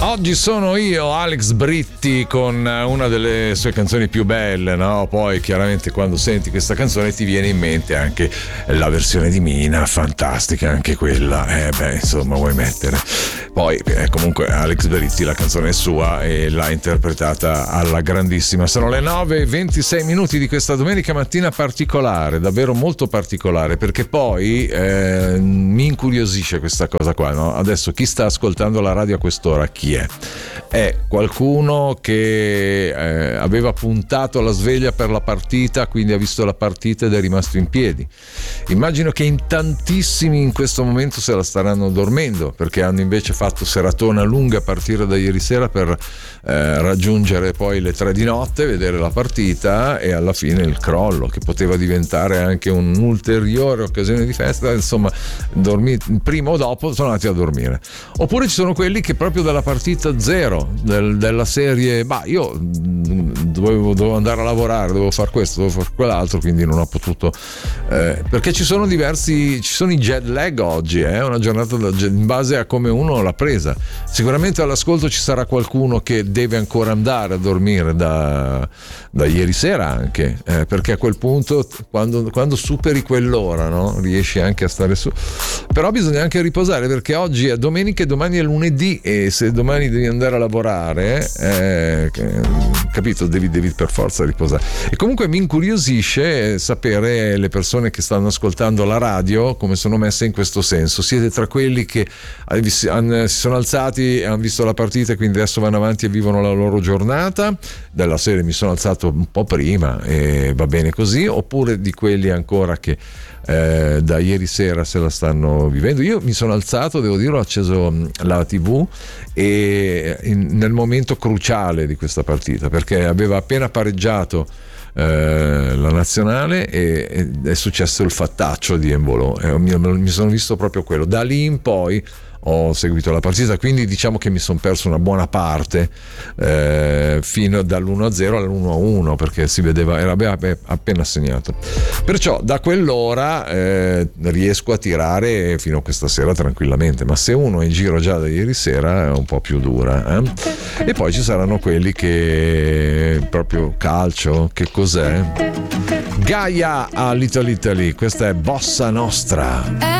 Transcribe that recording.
Oggi sono io, Alex Britti, con una delle sue canzoni più belle, no? Poi chiaramente quando senti questa canzone ti viene in mente anche la versione di Mina, fantastica anche quella, insomma, vuoi mettere. Poi comunque Alex Britti, la canzone è sua e l'ha interpretata alla grandissima. Sono le 9:26 di questa domenica mattina particolare, davvero molto particolare, perché poi mi incuriosisce questa cosa qua, no? Adesso chi sta ascoltando la radio a quest'ora, chi è? È qualcuno che aveva puntato la sveglia per la partita, quindi ha visto la partita ed è rimasto in piedi. Immagino che in tantissimi in questo momento se la staranno dormendo, perché hanno invece fatto seratona lunga a partire da ieri sera per raggiungere poi le 3 di notte, vedere la partita e alla fine il crollo, che poteva diventare anche un'ulteriore occasione di festa. Insomma, prima o dopo sono andati a dormire. Oppure ci sono quelli che proprio dalla partita zero della serie, io dovevo andare a lavorare, dovevo fare questo, dovevo fare quell'altro, quindi non ho potuto, perché ci sono i jet lag oggi, una giornata in base a come uno l'ha presa. Sicuramente all'ascolto ci sarà qualcuno che deve ancora andare a dormire da ieri sera anche, perché a quel punto quando superi quell'ora, no, riesci anche a stare su. Però bisogna anche riposare, perché oggi è domenica e domani è lunedì, e se domani devi andare a lavorare, capito, devi per forza riposare. E comunque mi incuriosisce sapere le persone che stanno ascoltando la radio come sono messe in questo senso. Siete tra quelli che si sono alzati e hanno visto la partita e quindi adesso vanno avanti e vivono la loro giornata della serie, mi sono alzato un po' prima e va bene così, oppure di quelli ancora che da ieri sera se la stanno vivendo? Io mi sono alzato, devo dire, ho acceso la TV e nel momento cruciale di questa partita, perché aveva appena pareggiato la nazionale e è successo il fattaccio di Embolo, mi sono visto proprio quello. Da lì in poi ho seguito la partita, quindi diciamo che mi sono perso una buona parte fino dall'1-0 all'1-1, perché si vedeva, aveva appena segnato. Perciò da quell'ora riesco a tirare fino a questa sera tranquillamente, ma se uno è in giro già da ieri sera è un po' più dura, E poi ci saranno quelli che proprio calcio, che cos'è? Gaia a Little Italy, questa è Bossa Nostra.